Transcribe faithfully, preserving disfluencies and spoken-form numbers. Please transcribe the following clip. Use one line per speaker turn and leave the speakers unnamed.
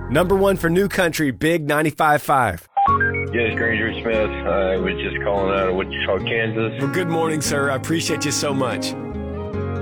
Number one for New Country, Big ninety-five point five.
Yes, Granger Smith. I was just calling out of Wichita, Kansas.
Well, good morning, sir. I appreciate you so much.